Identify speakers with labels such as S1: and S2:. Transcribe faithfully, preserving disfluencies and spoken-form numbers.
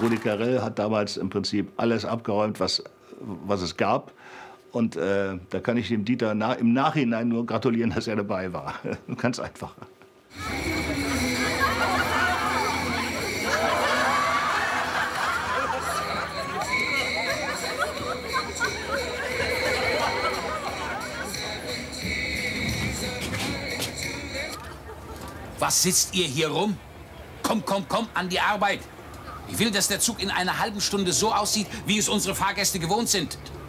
S1: Rudi Carrell hat damals im Prinzip alles abgeräumt, was, was es gab. Und äh, da kann ich dem Dieter na im Nachhinein nur gratulieren, dass er dabei war. Ganz einfach.
S2: Was sitzt ihr hier rum? Komm, komm, komm, an die Arbeit. Ich will, dass der Zug in einer halben Stunde so aussieht, wie es unsere Fahrgäste gewohnt sind.